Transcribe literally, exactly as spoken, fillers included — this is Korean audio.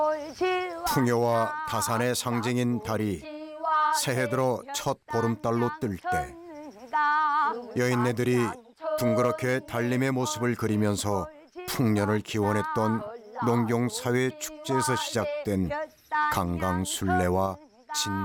풍요와 다산의 상징인 달이 새해 들어 첫 보름달로 뜰 때 여인네들이 둥그렇게 달림의 모습을 그리면서 풍년을 기원했던 농경사회 축제에서 시작된 강강술래와 진